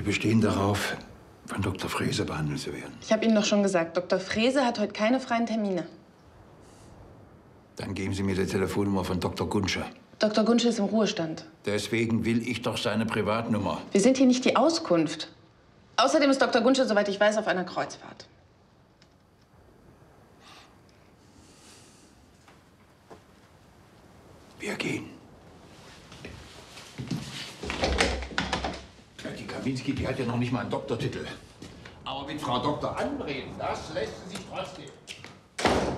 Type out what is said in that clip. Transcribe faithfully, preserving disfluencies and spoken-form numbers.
bestehen darauf, von Doktor Frese behandelt zu werden. Ich habe Ihnen doch schon gesagt, Doktor Frese hat heute keine freien Termine. Dann geben Sie mir die Telefonnummer von Doktor Gunsche. Doktor Gunsche ist im Ruhestand. Deswegen will ich doch seine Privatnummer. Wir sind hier nicht die Auskunft. Außerdem ist Doktor Gunsche, soweit ich weiß, auf einer Kreuzfahrt. Wir gehen. Ja, die Kaminski, die hat ja noch nicht mal einen Doktortitel. Aber mit Frau Doktor anreden, das lässt sie sich trotzdem.